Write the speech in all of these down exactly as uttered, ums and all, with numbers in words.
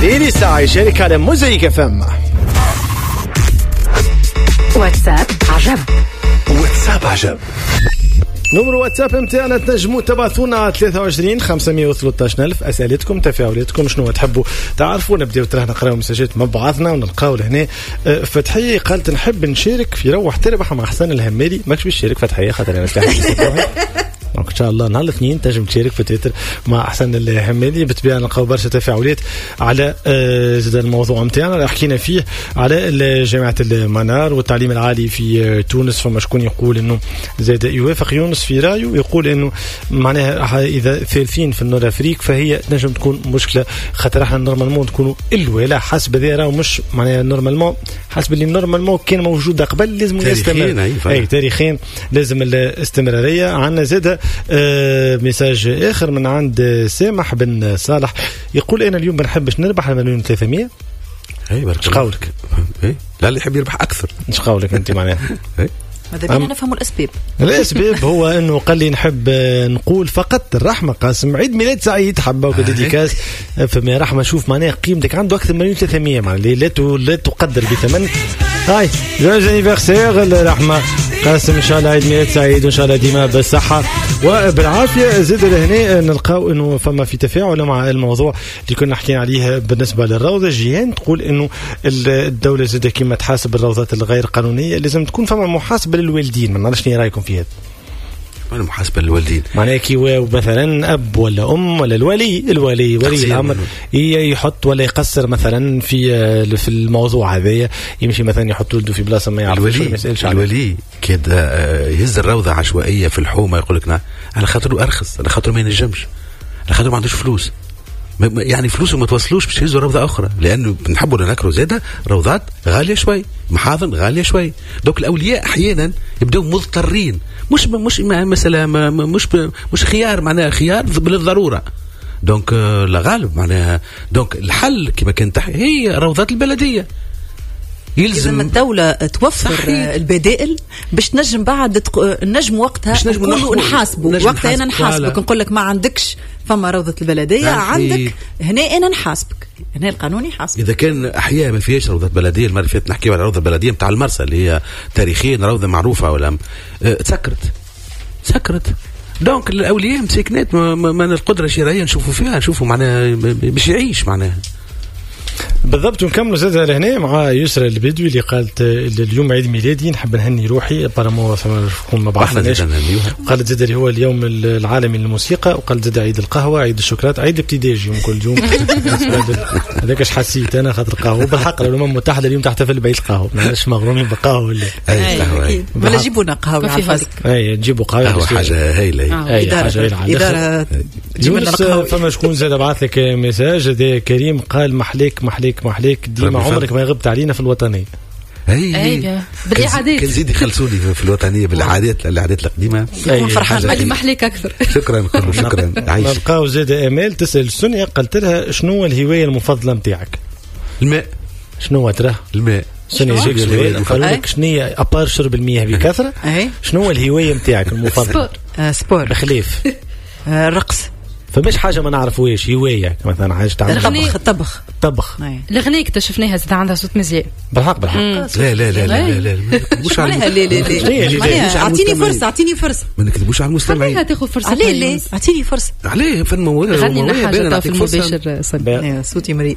إلي ساعة يشارك على موزايك فم. واتساب عجب. واتساب عجب. نمر واتساب امتاعنا تنجموا تبعثونا على ثلاثة وعشرين خمسمية وثلاثة عشر ألف أسئلتكم تفاعلاتكم شنو تحبوا تعرفوا. نبداو تراه نقراو مساجات مبعثنا ونلقاو لهنا فتحية قالت نحب نشارك في روح تربح مع حسن الهمالي. ماكش باش تشارك فتحية خاطر انا سلاحي ان شاء الله نهار الاثنين تنجم تشارك في تويتر مع حسن الهمالي. بالطبيعه نلقاو برشا تفاعلات على زاد الموضوع نتاعنا اللي حكينا فيه على جامعه المنار والتعليم العالي في تونس. فما شكون يقول انه زاد يوافق يونس في رايه، يقول انه معناها اذا ثالثين في النور افريق فهي تنجم تكون مشكله خاطر احنا نورمالمون تكونوا الولا حسب ذا راه مش معناها نورمالمون حسب اللي نورمالمون كان موجود قبل لازم يستمر. اي تاريخيا لازم الاستمراريه. عندنا زاد آه ميساج آخر من عند سامح بن صالح يقول أنا اليوم بنحبش نربح المليون ثلاثمية. اي برك ايش قولك؟ اي لا اللي يحب يربح اكثر. ايش قولك انت معناها؟ ماذا بينا نفهموا الأسباب. الأسباب هو أنه قال لي نحب نقول فقط الرحمة قاسم عيد ميلاد سعيد حبة وكديكاس. فما رحمة شوف معناها قيمتك عنده أكثر من مليون ثلاثمية معناها لا لا تقدر بثمن. هاي جوز انيفرسير الرحمة قاسم إن شاء الله عيد ميلاد سعيد وإن شاء الله ديما بالصحة وبالعافية. زاد لهنا نلقاو إنه فما في تفاعل مع الموضوع اللي كنا حكينا عليه بالنسبة للروضة. جيهان تقول إنه الدولة زاد كما تحاسب الروضات الغير قانونية لازم تكون فما محاسبة للوالدين. ما نعرفش رأيكم في هذا. أنا محاسبة للوالدين معناه كي مثلا أب ولا أم ولا الولي الولي ولي الأمر يحط ولا يقصر مثلا في في الموضوع هذا يمشي مثلا يحط ولده في بلاصة ما يعرفش ما يسألش عليه. الولي كده يهز الروضة عشوائية في الحومة يقول لك على خاطره أرخص على خاطره ما ينجمش على خاطره ما عندوش فلوس يعني فلوسه ما توصلوش باش يهزوا روضة أخرى لأنه بنحبوا نذكروا زادة روضات غالية شوي محاضن غالية شوي. دوك الأولياء أحيانا يبدأوا مضطرين مش مش مثلا مش مش خيار معناها خيار بالضرورة. دونك لا غالب معناها دونك الحل كما كانت هي روضات البلدية. يلزم الدولة توفر صحيح. البدائل باش نجم بعد تق... نجم وقتها نقولوا نحاسبوا وقتها أنا نحاسبك نقول لك ما عندكش فما روضة البلدية عندك هنا أنا نحاسبك هنا القانون يحاسب. إذا كان أحياء ما فيهاش روضة بلدية المرة اللي فاتت نحكي على روضة بلدية متاع المرسى اللي هي تاريخيا روضة معروفة ولا اه تسكرت سكرت. دونك الأولياء مسكنات من القدرة الشرعية نشوفوا فيها نشوفوا معناها باش يعيش معناها بالضبط. ونكملوا زاد لهنا مع يسرى البدوي اللي قالت اليوم عيد ميلادي نحب نهني روحي بارامو فما ما بعرفناش. قالت زاد اللي هو اليوم العالمي للموسيقى وقالت زاد عيد القهوه عيد الشوكولاته عيد الابتداج يوم كل يوم. هذاك اش حسيت انا خاطر القهوه بالحق الامم المتحده اليوم تحتفل بعيد القهوه ماناش مغرومين بالقهوه ولا اي قهوه ولا جيبونا قهوه في حالك اي نجيبوا قهوه حاجه هايله اي حاجه اداره تجيب لنا القهوه. فما شكون زاد بعث لك ميساج هذا كريم قال محليك محليك محليك ديما عمرك ما غبت علينا في الوطنية. اي بالاعادات كان زيد يخلصوني في الوطنيه بالاعادات الاعادات القديمه يكون فرحان علي محليك اكثر. شكرا شكرا. نلقاو زاد امال تسال سونيا قالت لها شنو الهوايه المفضله نتاعك؟ الماء. شنو تراه الماء شنو هي قالوا لك شنو هي ابار شرب المياه بكثره شنو الهوايه نتاعك المفضله؟ سبور سبور بخلاف الرقص. فمش حاجه ما نعرفوش هوايه مثلا حاجه تاع الطبخ الطبخ الطبخ الاغنيه اكتشفناها زاد عندها صوت مزيان بالحق بالحق. لا لا لا لا لا مش على لا لا لا اعطيني فرصه اعطيني فرصه ما نكذبوش على المستمعين. خليها تاخذ فرصه. عليه ليه اعطيني فرصه عليه فن موال غني لنا حاجه في المباشر صوتي مريض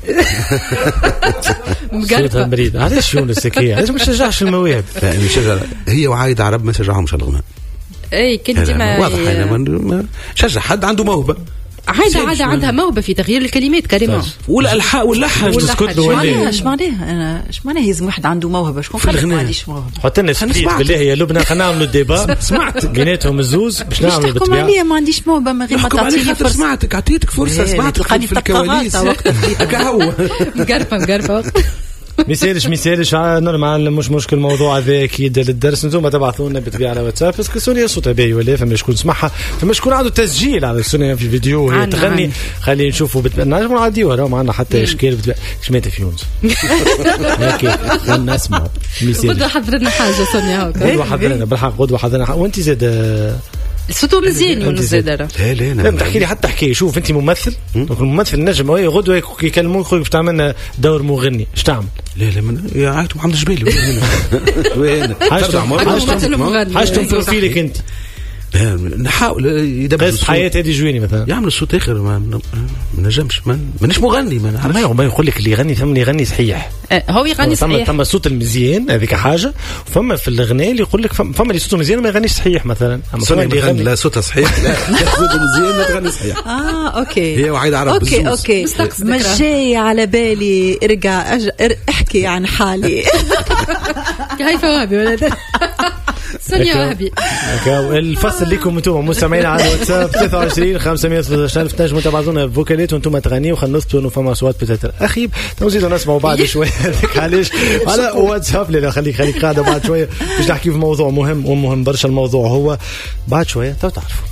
صوتها مريض. علاش يونس هكايا علاش ما تشجعش المواهب؟ لا نشجع هي وعايد عرب ما شجعهمش على الغناء. اي كنت ديما واضح انا شجع حد عنده موهبه عادة عادة عندها موهبة في تغيير الكلمات كريمة ولا الحاء واللحن تسكت له ولا ايش معناها انا ايش معناها لازم واحد عنده موهبة شكون قال ما عنديش موهبة حط لنا سبيت بالله يا لبنى خلينا نعملوا الديبا سمعت بيناتهم الزوز باش نعملوا بالطبيعة ليه ما عنديش موهبة من غير ما تعطيني فرصة. سمعتك عطيتك فرصة سمعت في الكواليس هكا هو مقرفة مقرفة ميسالش ميسالش نورمال مش مشكل الموضوع هذا اكيد للدرس. نتوما تبعثوا لنا بالطبيعه على واتساب بس سونيا صوتها باهي ولا فما شكون سمعها فما شكون عنده تسجيل على سونيا في فيديو وهي تغني خلينا نشوفوا نجموا نعديوها راه ما عندنا حتى اشكال شميت في يونس هيك خلينا نسمعوا. غدوه حضرنا حاجه سونيا هاكا غدوه حضرنا بالحق غدوه حضرنا وانت زاد صوته مزيان يونس زادرة. لا لا لا تحكي لي حتى حكي. شوف انت ممثل، الممثل نجم هو غدوه يكلموك يقول باش تعمل دور مغني، ايش تعمل؟ لا لا من يا عيط محمد جبيلي وين وين حاجتهم في فيلك انت نحاول يدبر قصة حياة هادي جويني مثلا يعمل الصوت اخر ما ما نجمش ما مانيش مغني ما نعرفش. ما يقول لك اللي يغني ثم اللي يغني صحيح، هو يغني صحيح. ثم الصوت المزيان هذيك حاجه، فما في الغناء اللي يقول لك فما اللي صوته مزيان ما يغنيش صحيح مثلا. فما اللي يغني لا صوتها صحيح لا صوته مزيان ما تغني صحيح. اه اوكي هي وعيد عرب اوكي اوكي مش جاي على بالي. ارجع أج... احكي عن حالي. هاي فوابي ولا سونيا وهبي. الفصل لكم انتم مستمعين على الواتساب ثلاثة وعشرين خمسمية وثلاثة عشر ألف تنجموا تبعثونا فوكاليت وانتم تغنيوا وخلينا نثبتوا انه فما اصوات بتاتر اخيب نزيدوا نسمعوا بعد شويه. هذيك علاش على واتساب. لا خليك خليك قاعده بعد شويه باش نحكي في موضوع مهم ومهم برشا. الموضوع هو بعد شويه تو تعرفوا.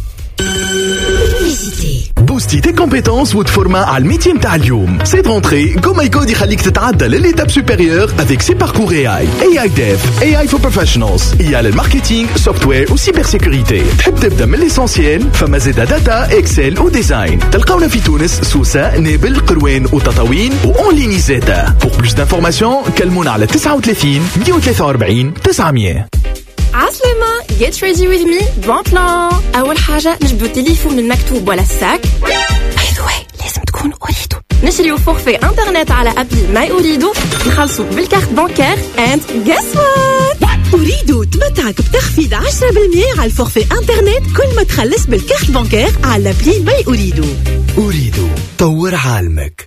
بوستي تي كومبيتونس وتفورما على الميتي متاع اليوم. سيت رونتري كومايكود يخليك تتعدى للإيتاب سوبيريور افيك سي باركور اي اي اي اي ديف اي اي فور بروفيشنالز يا للماركتينغ سوفتوير وسيبر سيكوريتي. تحب تبدا من ليسونسيال فما زيدا داتا اكسل وديزاين. تلقاونا في تونس سوسة نابل قروان وتطاوين واون ليني زيتا. بور بلوس دانفورماسيون كلمونا على تسعة وثلاثين مية وثلاثة وأربعين تسعمية. عسلامة get ready with me bon plan. أول حاجة نجبدو التليفون المكتوب ولا الساك. by the way لازم تكون أوريدو. نشريو فورفي انترنت على أبل ماي أوريدو. نخلصو بالكارت بانكير and guess what أوريدو تمتعك بتخفيض عشرة بالمية على الفورفي انترنت كل ما تخلص بالكارت بانكير على أبل ماي أوريدو. أوريدو طور عالمك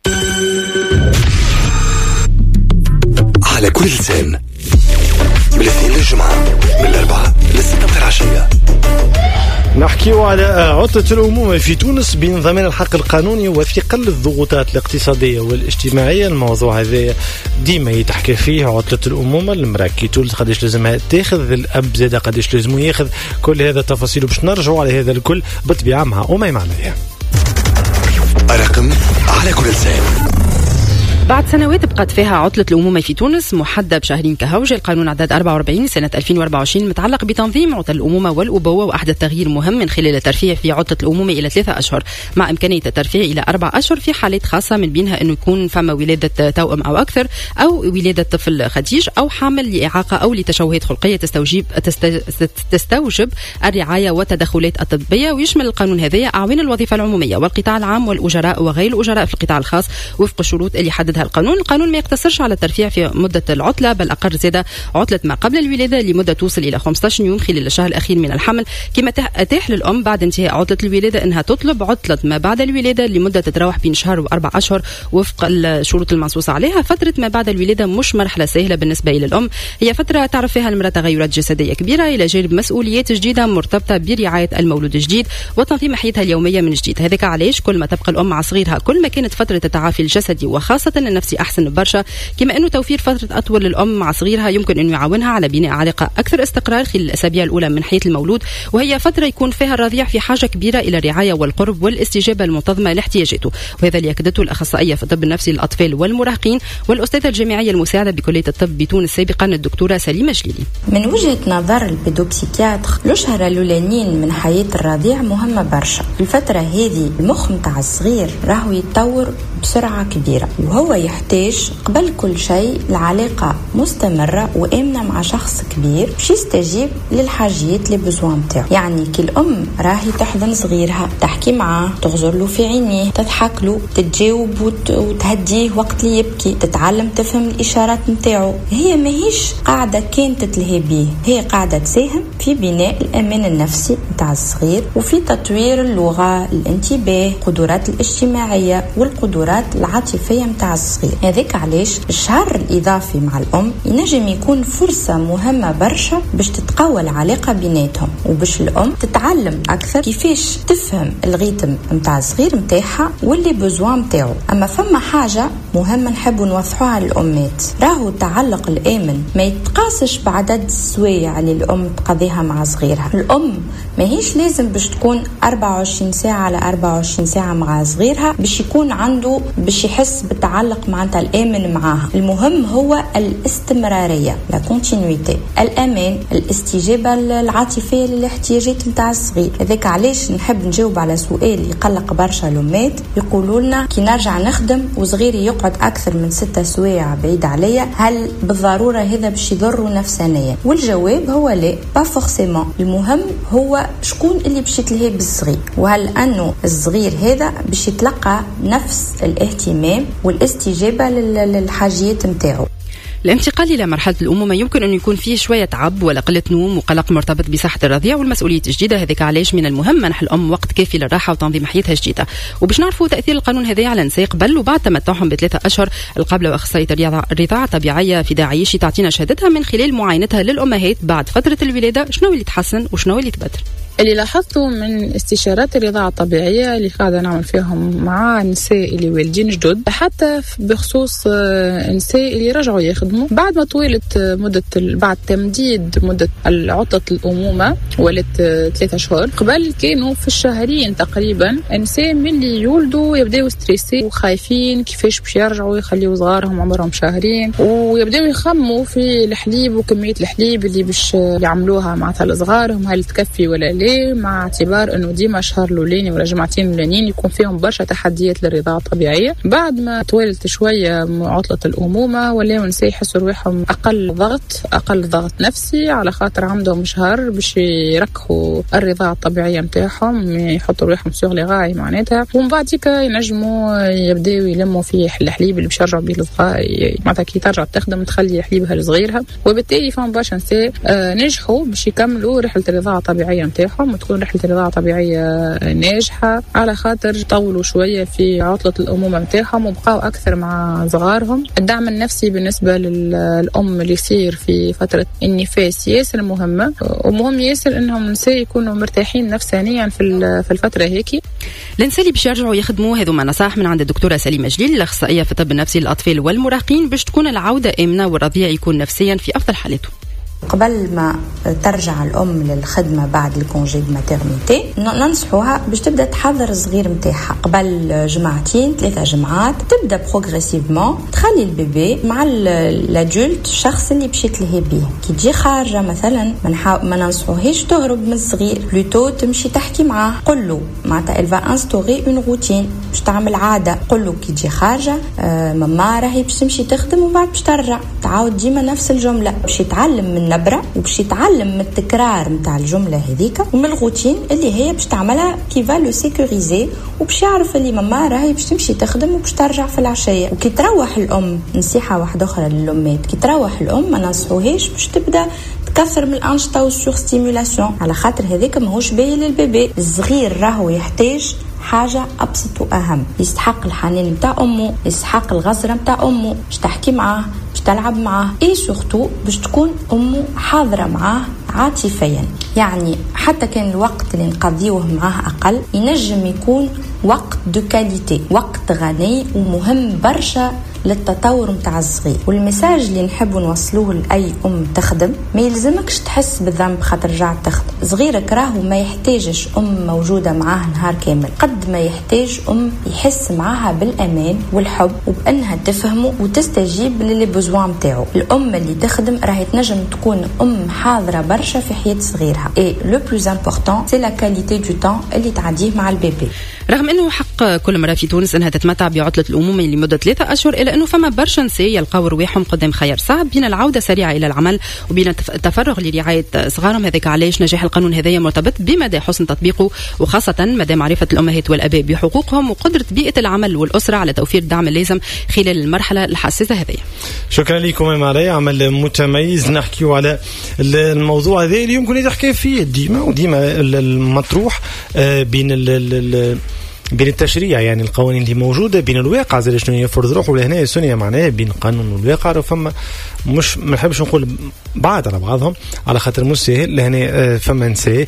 على كل لسان من الاثنين للجمعة من الأربعة للستة متاع العشية. نحكيو على عطلة الأمومة في تونس بين ضمان الحق القانوني وثقل الضغوطات الاقتصادية والاجتماعية. الموضوع هذا ديما يتحكى فيه. عطلة الأمومة المرأة كي تولد قداش لازمها تاخذ، الأب زاد قداش لازم ياخذ، كل هذا تفاصيل باش نرجعوا على هذا الكل بالطبيعة مع أمي معنوية. رقم على كل لسان. بعد سنوات بقت فيها عطلة الأمومة في تونس محددة بشهرين كهوجة. القانون عدد أربعة وأربعين سنة ألفين وأربعة وعشرين متعلق بتنظيم عطل الأمومة والأبوة، وأحدث تغيير مهم من خلال الترفيع في عطلة الأمومة إلى ثلاثة أشهر مع إمكانية الترفيع إلى أربعة أشهر في حالات خاصة، من بينها أنه يكون فما ولادة توأم أو أكثر، أو ولادة طفل خديج، أو حامل لإعاقة أو لتشوهات خلقية تستوجب تستوجب الرعاية والتدخلات الطبية. ويشمل القانون هذا أعوان الوظيفة العمومية والقطاع العام والأجراء وغير الأجراء في القطاع الخاص وفق الشروط اللي حددها القانون. القانون ما يقتصرش على الترفيع في مدة العطلة، بل أقر زيادة عطلة ما قبل الولادة لمدة توصل إلى خمسة عشر يوم خلال الشهر الأخير من الحمل، كما أتاح للأم بعد انتهاء عطلة الولادة أنها تطلب عطلة ما بعد الولادة لمدة تتراوح بين شهر وأربع أشهر وفق الشروط المنصوص عليها. فترة ما بعد الولادة مش مرحلة سهلة بالنسبة إلى الأم، هي فترة تعرف فيها المرأة تغيرات جسدية كبيرة إلى جانب مسؤوليات جديدة مرتبطة برعاية المولود الجديد وتنظيم حياتها اليومية من جديد. هذاك علاش كل ما تبقى الأم مع صغيرها كل ما كانت فترة التعافي الجسدي وخاصة النفسي أحسن برشا، كما أنه توفير فترة أطول للأم مع صغيرها يمكن أن يعاونها على بناء علاقة أكثر استقرار خلال الأسابيع الأولى من حياة المولود، وهي فترة يكون فيها الرضيع في حاجة كبيرة إلى الرعاية والقرب والاستجابة المنتظمة لاحتياجاته. وهذا اللي أكدته الأخصائية في الطب النفسي للأطفال والمراهقين والأستاذة الجامعية المساعدة بكلية الطب بتونس سابقا الدكتورة سليمة جليلي. من وجهة نظر البيدوبسيكياتر الأشهر الأولانيين من حياة الرضيع مهمة برشا. الفترة هذه المخ متاع الصغير راهو يتطور بسرعة كبيرة، وهو يحتاج قبل كل شيء العلاقة مستمرة وآمنة مع شخص كبير باش يستجيب للحاجيات اللي بزوان متاعو. يعني كي الأم راهي تحضن صغيرها، تحكي معاه، تغزر له في عينيه، تضحك له، تتجاوب وت... وتهديه وقت اللي يبكي، تتعلم تفهم الإشارات متاعو. هي ماهيش قاعدة كانت تتلهي بيه، هي قاعدة تساهم في بناء الأمان النفسي متاع الصغير وفي تطوير اللغة، الانتباه، القدرات الاجتماعية والقدرات العاطفية متاع الصغير. هذاك علاش الشهر الإضافي مع الأم ينجم يكون فرصة مهمة برشا باش تتقوى العلاقة بيناتهم، وباش الأم تتعلم أكثر كيفاش تفهم الغيتم متاع الصغير متاعها واللي بزوان متاعه. أما فما حاجة مهمة نحب نوضحوها للأمات، راهو التعلق الآمن ما يتقاسش بعدد السوايع اللي الأم تقضيها مع صغيرها. الأم ماهيش لازم باش تكون أربعة وعشرين ساعة على أربعة وعشرين ساعة مع صغيرها باش يكون عنده باش يحس بالتعلق يقلق معناتها الآمن معاها. المهم هو الاستمرارية، لا كونتينيويتي، الأمان، الاستجابة العاطفية للاحتياجات نتاع الصغير. هذاك علاش نحب نجاوب على سؤال يقلق برشا الأمات، يقولوا لنا كي نرجع نخدم وصغيري يقعد أكثر من ستة سوايع بعيد عليا، هل بالضرورة هذا باش يضره نفسانيا؟ والجواب هو لا، با فورسيمون. المهم هو شكون اللي باش يتلهي بالصغير، وهل أنه الصغير هذا باش يتلقى نفس الاهتمام والاستجابة للحاجيات متاعه. الانتقال إلى مرحلة الأمومة يمكن أن يكون فيه شوية تعب ولا قلة نوم وقلق مرتبط بصحة الرضيع والمسؤولية الجديدة. هذاك علاش من المهم منح الأم وقت كافي للراحة وتنظيم حياتها الجديدة. وباش نعرفوا تأثير القانون هذا على النساء قبل وبعد تمتعهم بثلاثة أشهر، القابلة وأخصائية الرضاعة الطبيعية في داعيشي تعطينا شهادتها من خلال معاينتها للأمهات بعد فترة الولادة، شنو اللي تحسن وشنو اللي تبدل. اللي لاحظته من استشارات الرضاعة الطبيعية اللي قاعدة نعمل فيهم مع النساء اللي والدين جدد، حتى بخصوص النساء اللي رجعوا يخدموا بعد ما طولت مدة بعد تمديد مدة عطلة الأمومة ولت ثلاثة شهور، قبل كانوا في الشهرين تقريبا النساء من اللي يولدوا يبدأوا ستريسي وخايفين كيفاش باش يرجعوا يخليوا صغارهم عمرهم شهرين، ويبدأوا يخموا في الحليب وكمية الحليب اللي باش يعملوها مع صغارهم هل تكفي ولا لا، مع اعتبار انه ديما شهر الاولاني ولا جمعتين الاولانيين يكون فيهم برشا تحديات للرضاعه الطبيعيه. بعد ما طولت شويه عطله الامومه ولاو النساء يحسوا روحهم اقل ضغط اقل ضغط نفسي، على خاطر عندهم شهر باش يركحوا الرضاعه الطبيعيه نتاعهم، يحطوا روحهم سوغ لي غاي معناتها، ومن بعد ينجموا يبداو يلموا في الحليب اللي باش يرجعوا به الصغار، معناتها كي ترجع تخدم تخلي حليبها لصغيرها. وبالتالي فهم برشا نساء نجحوا باش يكملوا رحله الرضاعه الطبيعيه نتاعهم وتكون رحلة الرضاعة طبيعية ناجحة، على خاطر طولوا شوية في عطلة الأمومة متاعهم وبقاوا أكثر مع صغارهم. الدعم النفسي بالنسبة للأم اللي يصير في فترة النفاس ياسر مهمة، ومهم ياسر إنهم النساء يكونوا مرتاحين نفسانيا في الفترة هيك. النساء اللي باش يرجعوا يخدموا هذو ما نصائح من عند الدكتورة سليمة جليل الأخصائية في الطب النفسي للأطفال والمراهقين باش تكون العودة آمنة والرضيع يكون نفسيا في أفضل حالاته. قبل ما ترجع الأم للخدمة بعد الكونجي دو ماتيرنيتي ننصحوها باش تبدأ تحضر الصغير متاعها قبل جمعتين ثلاثة جمعات، تبدأ بروغريسيفمون تخلي البيبي مع الادولت الشخص اللي باش يتلهي بيه. كي تجي خارجة مثلا ما ننصحوهاش تهرب من الصغير، بلوتو تمشي تحكي معاه، قل له معناتها الفا انستوري اون روتين باش تعمل عادة، قل له كي تجي خارجة آه ماما راهي باش تمشي تخدم وبعد باش ترجع، تعاود ديما نفس الجملة باش يتعلم من نبرة وباش يتعلم من التكرار متاع الجملة هذيك ومن الروتين اللي هي باش تعملها كي فا لو سيكوريزي، وباش يعرف اللي ماما راهي باش تمشي تخدم وباش ترجع في العشية. وكي تروح الأم، نصيحة واحدة أخرى للأمات، كي تروح الأم ما ننصحوهاش باش تبدأ تكثر من الأنشطة والسور ستيمولاسيون، على خاطر هذيك ماهوش باهي للبيبي. الصغير راهو يحتاج حاجة أبسط وأهم، يستحق الحنان متاع أمه، يستحق الغزرة متاع أمه، باش تحكي معاه، باش تلعب معاه، إيه سورتو باش تكون أمه حاضرة معاه عاطفيا. يعني حتى كان الوقت اللي نقضيوه معاه أقل، ينجم يكون وقت دو كاليتي، وقت غني ومهم برشا للتطور متاع الصغير. والمساج اللي نحب نوصلوه لأي أم تخدم، ما يلزمكش تحس بالذنب خاطر رجعت تخدم، صغيرك راهو ما يحتاجش أم موجودة معاه نهار كامل، قد ما يحتاج أم يحس معاها بالأمان والحب وبأنها تفهمه وتستجيب للي بوزوان متاعه. الأم اللي تخدم راهي تنجم تكون أم حاضرة برشا في حياة صغيرها. et le plus important c'est la qualité du temps اللي تعديه مع البيبي. رغم أنه حق كل مرة في تونس أنها تتمتع بعطلة الأمومة لمدة ثلاثة أشهر، إلا أنه فما برشا نساء يلقاو رواحهم قدام خيار صعب بين العودة سريعة إلى العمل وبين التفرغ لرعاية صغارهم. هذاك علاش نجاح القانون هذايا مرتبط بمدى حسن تطبيقه، وخاصة مدى معرفة الأمهات والأباء بحقوقهم وقدرة بيئة العمل والأسرة على توفير الدعم اللازم خلال المرحلة الحساسة هذه. شكرا لكم يا ماريا، عمل متميز. نحكيو على الموضوع هذا اللي يمكن يحكي فيه ديما وديما المطروح بين ال بين التشريع، يعني القوانين اللي موجودة، بين الواقع زي شنو يفرض روحه. ولهنا السنية معناها بين القانون والواقع فما مش ما نحبش نقول بعض على بعضهم على خاطر مش سهل. لهنا فما نساء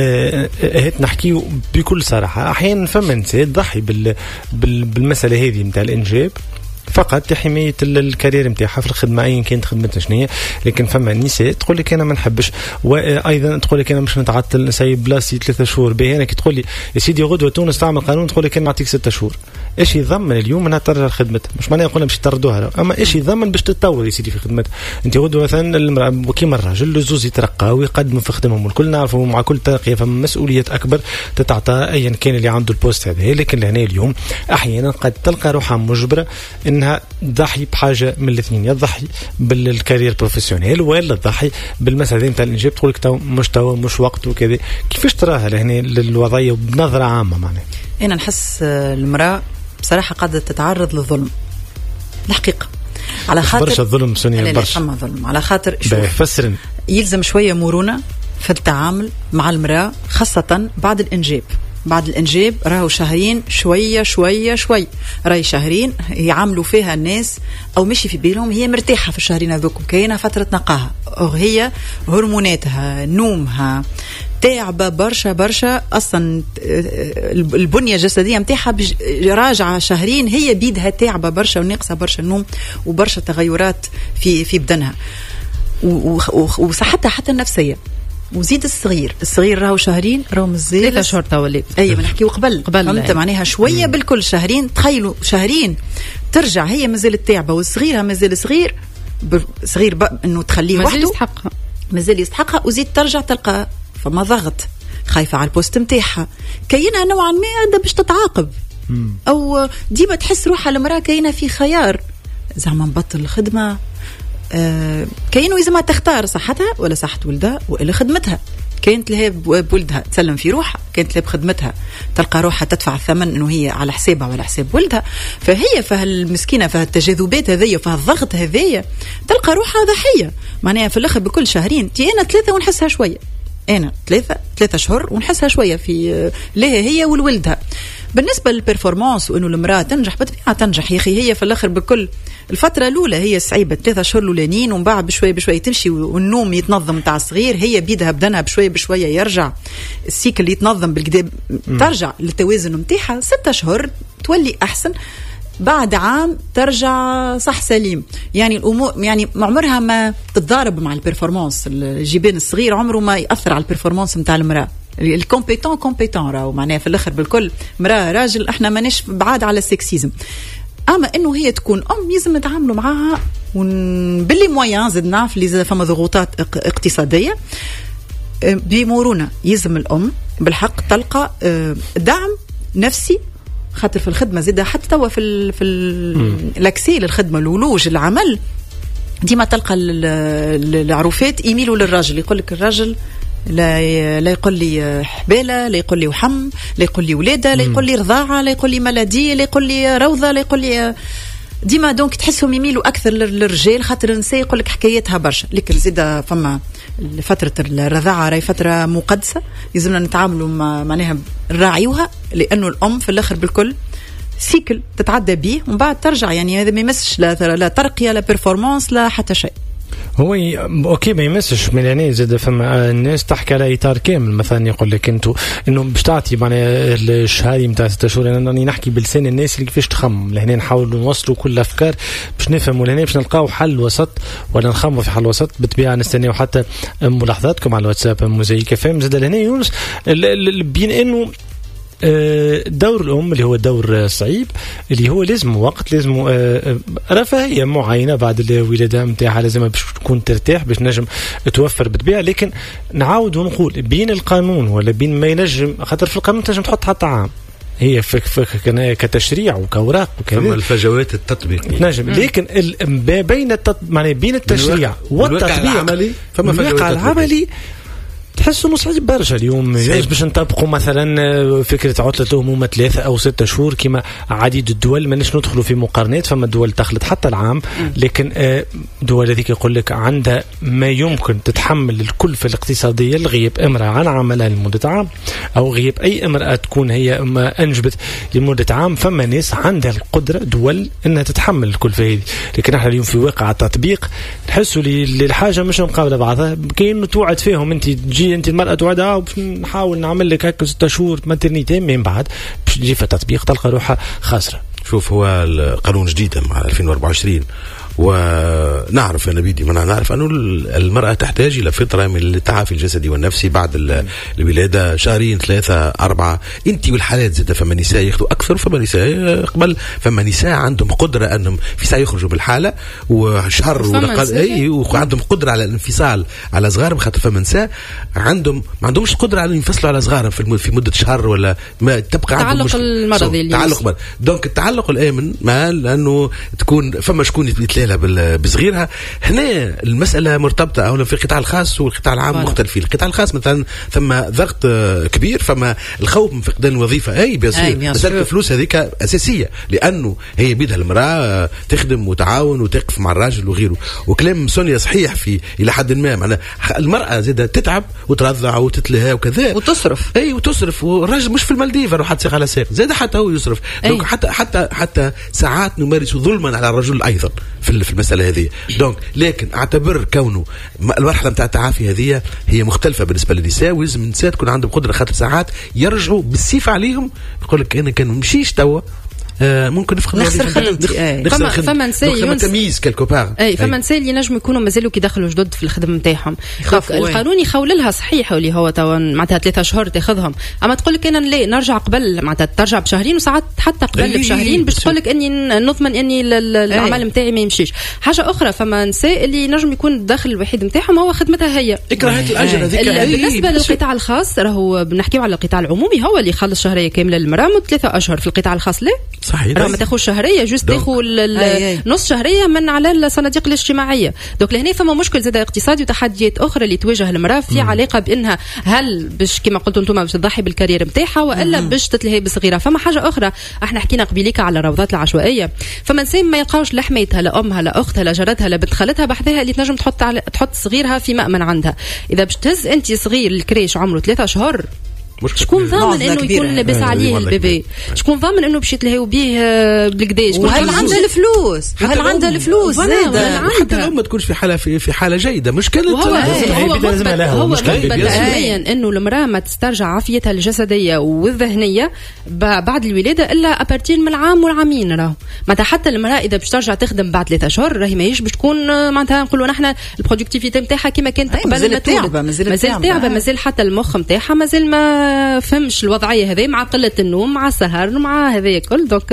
هات نحكي بكل صراحة، أحيانا فما نساء تضحي بال بالمسألة هذه متاع الإنجاب فقط لحماية الكارير متاعها في الخدمة أيا كانت خدمتها شنية. لكن فما نساء تقول لك أنا ما نحبش، وأيضا تقول لك أنا مش نتعطل نسيب بلاصي ثلاثة شهور. به أنا كي تقول لي يا سيدي غدوة تونس تعمل قانون، تقول لك أنا نعطيك ستة شهور. ايش يضمن اليوم انها ترجع لخدمتها؟ مش معناه يقولنا باش تردوها، اما ايش يضمن باش تتطور يا سيدي في خدمتها؟ انت غدوه مثلا المراه كيما الراجل الزوز يترقى ويقدم في خدمهم، والكل نعرفوا مع كل ترقيه فما مسؤوليات اكبر تتعطى ايا كان اللي عنده البوست هذا. لكن لهنا اليوم احيانا قد تلقى روحها مجبره انها تضحي بحاجه من الاثنين، يضحي بالكارير بروفيسيونيل ولا تضحي بالمساله نتاع الانجاب، تقول لك تو مش تو مش وقت وكذا. كيفاش تراها لهنا الوضعيه بنظره عامه؟ معناها انا نحس المراه بصراحه قاعده تتعرض للظلم الحقيقه، على خاطر برشا ظلم سنية برشا أما ظلم على خاطر فسرن يلزم شويه مرونه في التعامل مع المراه، خاصه بعد الانجاب. بعد الانجاب راهو شهرين شويه شويه شوي راهي شهرين يعاملوا فيها الناس او مشي في بالهم هي مرتاحه في الشهرين هذوك، كاينه فتره نقاها، هي هرموناتها نومها تعبة برشا برشا، أصلا البنية الجسدية متاعها راجعة شهرين هي بيدها تعبة برشا وناقصة برشا النوم وبرشا تغيرات في في بدنها وصحتها حتى النفسية. وزيد الصغير الصغير راهو شهرين راهو مزيد ثلاثة شهور تولي أي ما نحكيو قبل قبل فهمت يعني. معناها شوية مم. بالكل شهرين، تخيلوا شهرين ترجع هي مازالت تعبة والصغيرها مازال صغير صغير بقى إنه تخليه وحده مازال يستحقها مازال يستحقها وزيد ترجع تلقى فما ضغط، خايفة على البوست متاعها، كاينة نوعا ما باش تتعاقب مم. أو ديما تحس روحها المرأة كاينة في خيار، زعما نبطل الخدمة آه كاينو إذا ما تختار صحتها ولا صحة ولدها وإلا خدمتها، كانت لها بولدها تسلم في روحها، كانت لها بخدمتها تلقى روحها تدفع الثمن إنه هي على حسابها ولا حساب ولدها، فهي فهالمسكينة فهالتجاذبات هذية فهالضغط هذية تلقى روحها ضحية. معناها في الآخر بكل شهرين تي أنا ثلاثة ونحسها شوية، أنا ثلاثة ثلاثة شهور ونحسها شوية في لها هي والولدها. بالنسبة للبرفورمانس وإنه المرأة تنجح بطبيعة تنجح يا أخي، هي في الآخر بكل الفترة الأولى هي صعيبة ثلاثة شهور الأولانيين ومن بعد بشوية بشوية تمشي والنوم يتنظم تاع الصغير، هي بيدها بدنها بشوية بشوية يرجع السيكل يتنظم بالكدا ترجع للتوازن متاعها، ستة شهور تولي أحسن، بعد عام ترجع صح سليم. يعني الأمور يعني عمرها ما تتضارب مع البرفورمانس، الجبين الصغير عمره ما يأثر على البرفورمانس متاع المرأة. الكومبيتون كومبيتون راهو معناها في الاخر بالكل مراه راجل احنا ماناش بعاد على السكسيزم، اما انه هي تكون ام يلزم نتعاملوا معاها باللي مويان زد نعرف اللي فما ضغوطات اقتصاديه بمرونه، يلزم الام بالحق تلقى دعم نفسي، خاطر في الخدمه زيدا حتى توا في ال في الاكسي للخدمه الولوج العمل ديما تلقى العروفات يميلوا للراجل، يقول لك الراجل لا لا يقول لي حبالة، لا يقول لي وحم، لا يقول لي ولادة، لا يقول لي رضاعة، لا يقول لي ملادية، لا يقول لي روضة، لا يقول لي ديما دونك تحسهم يميلوا أكثر للرجال، خاطر النساء يقول لك حكايتها برشا. لكن زيدا فما فترة الرضاعة راهي فترة مقدسة يلزمنا نتعاملوا معناها نراعيوها، لأنه الأم في الآخر بالكل سيكل تتعدى به ومن بعد ترجع، يعني هذا ما يمسش لا لا ترقية لا بيرفورمانس لا حتى شيء. هو اوكي ما يمسش من يعني زاد فما الناس تحكي على اطار كامل، مثلا يقول لك انتم انه باش تعطي معناها الشهاده نتاع ستة شهور، انا راني نحكي بلسان الناس اللي كيفاش تخمم، لهنا نحاولوا نوصلوا كل الافكار باش نفهموا، لهنا باش نلقاو حل وسط ولا نخمموا في حل وسط. بالطبيعه نستناو حتى ملاحظاتكم على الواتساب موزايك فهم زاد لهنا يونس بين انه دور الأم اللي هو دور صعيب، اللي هو لازم وقت، لازم رفاهية معينة بعد الولادة متاعها، لازم باش تكون ترتاح باش نجم توفر بالطبيعة. لكن نعاود ونقول بين القانون ولا بين ما ينجم، خاطر في القانون تنجم تحط حتى عام، هي فك فك كتشريع وكوراق وكذا ثم الفجوات التطبيقية نجم، لكن بين التط... يعني بين التشريع والتطبيق العملي فما الواقع العملي تحسوا صعيب برشا اليوم. ليش باش نطبقوا مثلا فكره عطله الامومه ثلاثه او ستة شهور كما عديد الدول؟ ماناش ندخلوا في مقارنات، فما دول تخلط حتى العام، لكن دول هذيك يقول لك عندها ما يمكن تتحمل الكلفه الاقتصاديه لغياب امراه عن عملها لمده عام، او غياب اي امراه تكون هي ما انجبت لمده عام. فما ناس عندها القدره دول انها تتحمل الكلفه هذه، لكن احنا اليوم في واقع التطبيق نحسوا الحاجه مش مقابله بعضها، كاين توعد فيهم انت تجي انت المرأة توعدها وباش نحاول نعمل لك هكا ستة شهور ماترنيتي، من بعد باش تجي في التطبيق تلقى روحها خاسرة. شوف هو القانون جديد مع ألفين وأربعة وعشرين ونعرف أنا بيدي ما نعرف أنه المرأة تحتاج إلى فترة من التعافي الجسدي والنفسي بعد الولادة، شهرين ثلاثة أربعة. أنت والحالات زاد فما نساء ياخذوا أكثر، فما نساء قبل فما نساء عندهم قدرة أنهم في ساعة يخرجوا بالحالة وشهر ونقل أي وعندهم قدرة على الانفصال على صغارهم، خاطر فما نساء عندهم ما عندهمش قدرة على ينفصلوا على صغارهم في في مدة شهر ولا ما تبقى عندهم تعلق المرضي تعلق. دونك التعلق الآمن مع لأنه تكون فما شكون يتلالى بصغيرها. هنا المسألة مرتبطة أولا في القطاع الخاص والقطاع العام فعلا. مختلفين. القطاع الخاص مثلا ثم ضغط كبير، فما الخوف من فقدان الوظيفة أي بيصير مسألة الفلوس هذيك أساسية لأنه هي بيدها المرأة تخدم وتعاون وتقف مع الراجل وغيره. وكلام سونيا صحيح في إلى حد ما، معناها المرأة زادة تتعب وترضع وتتلهى وكذا وتصرف أي وتصرف، والراجل مش في المالديف روح ساق على ساق زاد حتى هو يصرف. دونك حتى حتى حتى ساعات نمارس ظلما على الرجل أيضا في في المسألة هذه. دونك لكن اعتبر كونه المرحلة متاع التعافي هذه هي مختلفة بالنسبة للنساء، ولازم النساء تكون عندهم قدرة خاطر ساعات يرجعوا بالسيف عليهم، يقول لك أنا كان مشيش توا آه ممكن نفقد نخسر خدمتي. فما فما نساء فما تمييز كالكو بار اي فما نساء اللي نجموا يكونوا مازالوا كي دخلوا جدد في الخدمه نتاعهم، القانون يخول لها صحيح اللي هو توا معناتها ثلاثة شهور تاخذهم، اما تقول لك انا لا نرجع قبل معناتها ترجع بشهرين وساعات حتى قبل بشهرين باش تقول لك اني نضمن اني العمل نتاعي ما يمشيش. حاجه اخرى فما نساء اللي نجم يكون الدخل الوحيد نتاعهم هو خدمتها هي اكراهات الاجر هذيك. بالنسبه للقطاع الخاص راهو بنحكيو على القطاع العمومي هو اللي يخلص شهريه كامله للمراه ثلاثة اشهر، في القطاع الخاص لا صحيح راهو ما تاخذ شهريه جوست تاخذ نص شهريه من على الصناديق الاجتماعيه. دوك لهنا فما مشكل زاد اقتصادي وتحديات اخرى اللي تواجه المراه في مم. علاقه بانها هل باش كما قلتوا انتم باش تضحي بالكارير نتاعها والا باش تتلهي بصغيره. فما حاجه اخرى احنا حكينا قبيليك على الروضات العشوائيه، فما نساء ما يلقاوش لا حمايتها لا امها لا اختها لا جارتها لا بنت خالتها بحذاها اللي تنجم تحط على تحط صغيرها في مأمن عندها. اذا باش تهز انت صغير الكريش عمره ثلاثة اشهر شكون ضامن انه يكون لاباس عليه البيبي؟ شكون ضامن انه باش يتلهيو به بالكداش؟ وهل عندها الفلوس؟ هل عندها الفلوس زاده؟ حتى الام ما تكونش في حاله في, في حاله جيده مشكله. هو لازم لها هو مبدئيا انه المراه ما تسترجع عافيتها الجسديه والذهنيه بعد الولاده الا ابارتين من العام والعامين. راهو معناتها حتى المراه اذا باش ترجع تخدم بعد ثلاثة اشهر راهي ماهيش باش تكون معناتها نقولوا نحن البرودكتيفيتي نتاعها كما كانت قبل مازال تعبه مازال تعبه مازال حتى المخ نتاعها مازال ما فهمش الوضعيه هذه مع قله النوم مع السهر مع هذا كل. دوك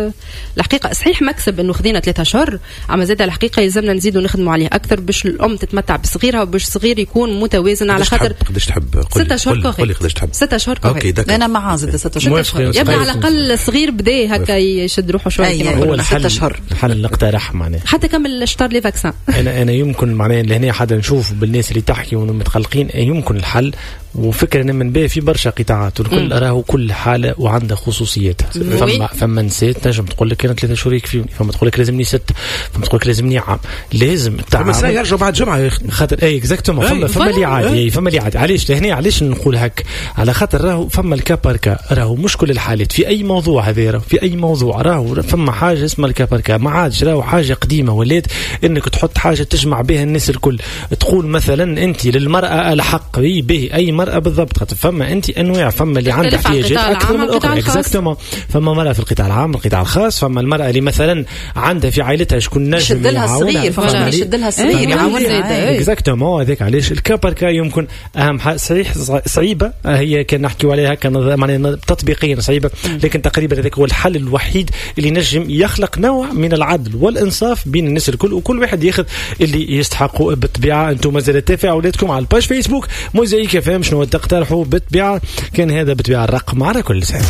الحقيقه صحيح مكسب انه خذينا ثلاثة اشهر، اما زاد الحقيقه يلزمنا نزيدوا نخدموا عليه اكثر باش الام تتمتع بصغيرها وباش الصغير يكون متوازن على خاطر قداش تحب ستة اشهر قولي قداش تحب ستة اشهر اوكي داك انا مع زاد ستة اشهر يبقى على الاقل الصغير بدا هكا يشد روحه شويه كما هو الحل الحل اللي نقترح معناه حتى كمل اشطر لي فاكسان. انا انا يمكن معناه لهنا حدا نشوف بالناس اللي تحكي ومتقلقين يمكن الحل وفكرة إن من بيه في برشا قطاعات والكل راه كل حالة وعنده خصوصياتها. فما فما نسيت نجم تقول لك أنا ثلاثة شهور يكفيوني، فما تقول لك لازمني ست، فما تقول لك لازمني عام. لازم فما سنة يرجع بعد جمعة يا أخي خاطر أي إكزاكتومون فما فما اللي عادي فما اللي عادي. علاش لهنا علاش نقول هك على خاطر راهو فما الكاباركا راهو مش كل الحالات في أي موضوع هذا في أي موضوع راهو فما حاجة اسمها الكاباركا ما عادش راهو حاجة قديمة ولات إنك تحط حاجة تجمع بها الناس الكل. تقول مثلا أنت للمرأة الحق به أي مرأة بالضبط. فما انت انواع فما اللي عندها احتياجات اكثر من الاخرى اكزاكتومون. فما مرأة في القطاع العام القطاع الخاص، فما المرأة اللي مثلا عندها في عائلتها شكون نجم يشد لها الصغير فما يشد لها الصغير يعاونها اكزاكتومون. هذاك علاش الكاباركا يمكن اهم حاجه صحيح صعيبه هي كان نحكيو عليها كان معناها تطبيقيا صعيبه لكن تقريبا هذاك هو الحل الوحيد اللي نجم يخلق نوع من العدل والانصاف بين الناس الكل وكل واحد ياخذ اللي يستحقوا. بالطبيعه انتم مازال تفاعلاتكم على الباج فيسبوك موزايك فهم شنو تقترحوا بالطبيعة كان هذا بالطبيعة الرقم على كل لسان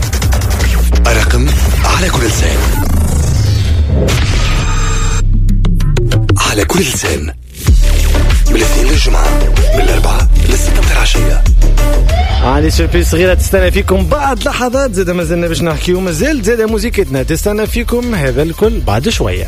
الرقم على كل لسان على كل لسان من الاثنين للجمعة من الأربعة للستة متاع العشية. علي سيربريز صغيرة تستنى فيكم بعد لحظات زاد مازلنا باش نحكيو مازال زاد موسيقتنا تستنى فيكم هذا الكل بعد شوية.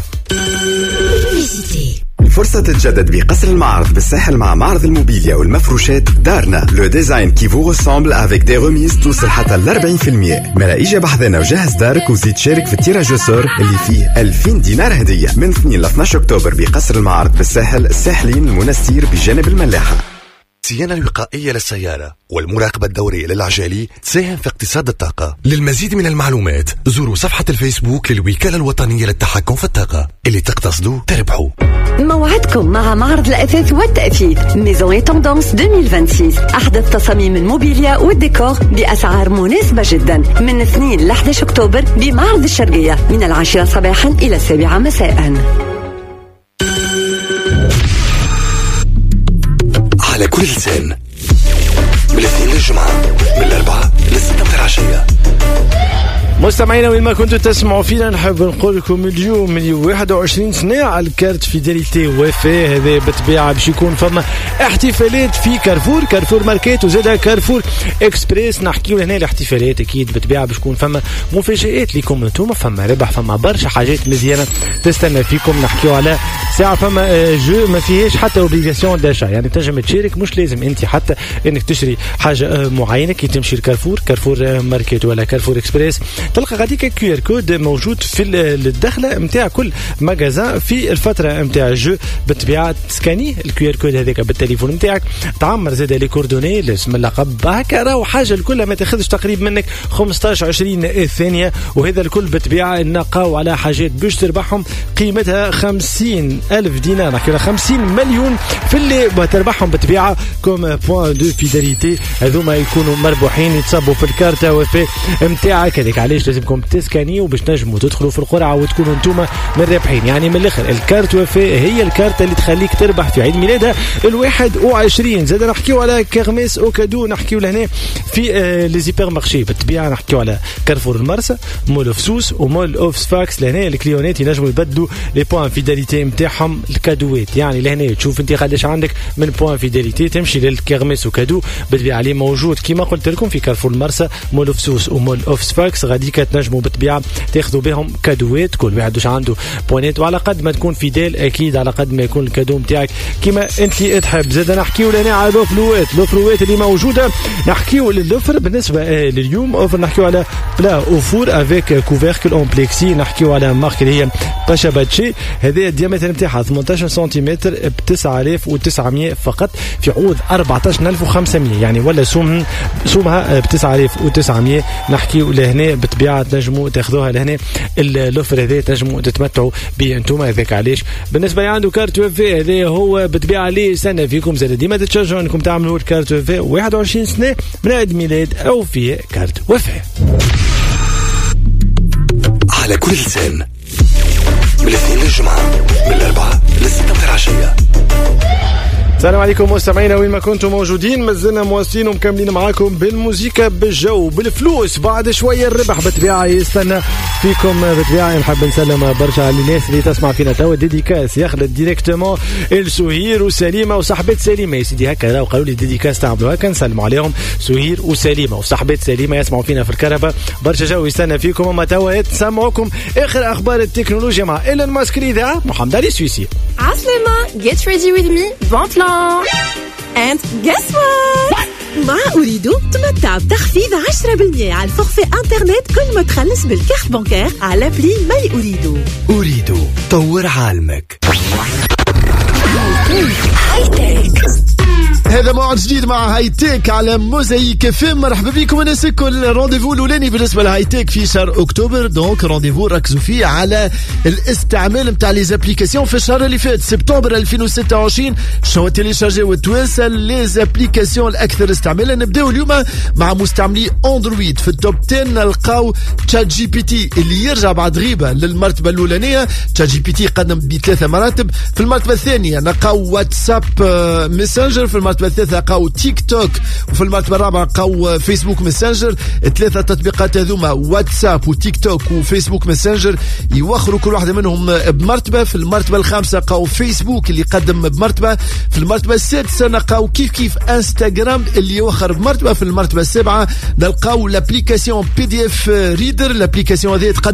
فرصة تتجدد بقصر المعرض بالساحل مع معرض الموبيليا والمفروشات دارنا لو ديزاين كي فو ريسامبل افيك دي ريميز توصل حتى ل أربعين بالمئة. ملا اجا بحذنا وجهز دارك وزيد شارك في التيراج سور اللي فيه ألفين دينار هدية من اثنين ل اثناشر أكتوبر بقصر المعرض بالساحل الساحلين المنستير بجانب الملاحة. الصيانة الوقائية للسيارة والمراقبة الدورية للعجالي تساهم في اقتصاد الطاقة. للمزيد من المعلومات زوروا صفحة الفيسبوك للوكالة الوطنية للتحكم في الطاقة. اللي تقتصدوا تربحوا. موعدكم مع معرض الأثاث والتأثيث ميزون توندونس ألفين وستة وعشرين. أحدث تصاميم الموبيليا والديكور بأسعار مناسبة جدا من اثنين ل أحد عشر أكتوبر بمعرض الشرقية من العاشرة صباحا إلى السابعة مساء. على كل لسان من الاثنين للجمعة من الأربعة للستة متاع العشية. مستمعينا وين ما كنتوا تسمعوا فينا نحب نقول لكم اليوم من واحد وعشرين سنة على الكارت فيداليتي وفاء. هذا بالطبيعة باش يكون فما احتفالات في كارفور كارفور ماركات وزادها كارفور اكسبريس. نحكيو هنا الاحتفالات اكيد بالطبيعة باش يكون فما مفاجآت لكم انتم، فما ربح، فما برشا حاجات مزيانة تستنى فيكم. نحكيو على ساعة فما جو ما فيهاش حتى اوبليغاسيون داشا، يعني تنجم تشارك، مش لازم انت حتى انك تشتري حاجة معينة كي تمشي لكارفور كارفور ماركات ولا كارفور اكسبريس. تلقى غاديك كيو ار كود موجود في الدخله نتاع كل مغازان في الفتره نتاع الجو. بالطبيعه تسكاني الكيو ار كود هذاك بالتليفون نتاعك، تعمر زاد لي كوردوني الاسم اللقب هكا، راهو حاجه الكل ما تاخذش تقريبا منك خمسطاش عشرين ثانيه. وهذا الكل بالطبيعه نلقاو على حاجات باش تربحهم قيمتها خمسين ألف دينار، نحكي خمسين مليون في اللي تربحهم بالطبيعه كوم بوان دو فيداليتي. هذوما يكونوا مربوحين يتصبوا في الكارتة وفي نتاعك. هذيك علاش لازمكم تسكانيوا باش نجموا تدخلوا في القرعه وتكونوا انتم من الرابحين. يعني من الاخر الكارت وفاء هي الكارت اللي تخليك تربح في عيد ميلادها الواحد وعشرين. زاد نحكيو على كيرميس او كادو، نحكيو لهنا في آه لي زيبر مارشي. بالطبيعه نحكيو على كارفور المرسى، مول اوف سوس ومول اوف سفاكس. لهنا الكليونات ينجموا يبدلوا لي بوان فيداليتي نتاعهم الكادوات. يعني لهنا تشوف انت قداش عندك من بوان فيداليتي تمشي للكيرميس وكادو. بالطبيعه عليه موجود كما قلت لكم في كارفور المرسى، مول اوف سوس ومول اوف سفاكس. غاديك تنجموا بالطبيعه تاخذوا بهم كادوات، كل واحد واش عنده بوانات، وعلى قد ما تكون فيدال اكيد على قد ما يكون الكادو نتاعك كما انت تحب. زاد نحكيو لنا على لوفروات لوفروات اللي موجوده. نحكيو للوفر بالنسبه لليوم اوفر، نحكيو على بلا اوفور افيك كوفيركل اون بليكسي. نحكيو على مارك اللي هي باشا باتشي، هذا الديامتر نتاعها ثمانية عشر سنتيمتر ب تسعة آلاف وتسعمية فقط في عوض أربعة عشر ألف وخمسمية، يعني ولا سوم سومها ب تسعة آلاف وتسعمية. نحكيو لهنا بالطبيعه تنجموا تاخذوها لهنا اللوفر هذا تنجموا تتمتعوا به انتم. هذاك علاش بالنسبه عنده كارت وفاء هذا هو بالطبيعه اللي يستنى فيكم. زاد ديما تتشجعوا انكم تعملوا الكارت وفاء واحد وعشرين سنه من عيد ميلاد او فيه كارت وفاء. على كل لسان من الاثنين للجمعه من الاربعه للسته متاع العشيه. السلام عليكم مستمعينا وين ما كنتم موجودين، مازلنا مواصلين ومكملين معاكم بالموسيقى بالجو بالفلوس. بعد شويه الربح بالطبيعه يستنى فيكم بالطبيعه. نحب نسلم برشا على الناس اللي تسمع فينا توا. ديديكاس يخلط ديريكتومون السهير وسليمه وصاحبات سليمه يا سيدي هكا، راهو قالوا لي ديديكاس تعملوا هكا نسلموا عليهم سهير وسليمه وصاحبات سليمه يسمعوا فينا في الكهرباء. برشا جو يستنى فيكم. اما توا تسمعوكم اخر اخبار التكنولوجيا مع ايلون ماسك الاذاعه محمد علي السويسي. عسلامة get ready with me bon plan and guess what مع أريدو تمتع بتخفيض عشرة بالمية على الفورفي انترنت كل ما تخلص بالكارت بانكير على بلي ماي أريدو. أريدو طور عالمك. هاي تك هذا موعد جديد مع هاي تيك على موزايك فيم. مرحبا بكم الناس الكل. رونديفو الاولاني بالنسبه لهاي تيك في شهر اكتوبر، دونك رونديفو ركزوا فيه على الاستعمال نتاع لي زابليكاسيون في الشهر اللي فات سبتمبر ألفين وستة وعشرين. شنو تيليشارجي وتوصل لي زابليكاسيون الاكثر استعمالا. نبداو اليوم مع مستعملي اندرويد. في التوب عشرة نلقاو تشات جي بي تي اللي يرجع بعد غيبه للمرتبه الاولانيه. تشات جي بي تي قدم بثلاثه مراتب. في المرتبه الثانيه نلقاو واتساب ميسنجر. في المرتبه الثالثة لقاو تيك توك. وفي المرتبة الرابعة لقاو فيسبوك ماسنجر. الثلاثة تطبيقات هذوما واتساب وتيك توك وفيسبوك ماسنجر يوخروا كل واحدة منهم بمرتبة. في المرتبة الخامسة لقاو فيسبوك اللي قدم بمرتبة. في المرتبة السادسة لقاو كيف كيف انستغرام اللي يوخر بمرتبة. في المرتبة السابعة نلقاو لابليكاسيون بي دي اف ريدر. لابليكاسيون هذه